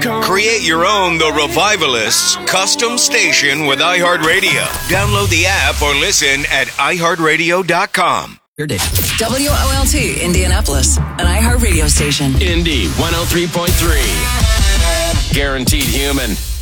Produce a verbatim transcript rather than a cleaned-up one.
com. Create your own The Revivalists custom station with iHeartRadio. Download the app or listen at i heart radio dot com. W O L T Indianapolis, an iHeart radio station. Indy one oh three point three. Guaranteed human.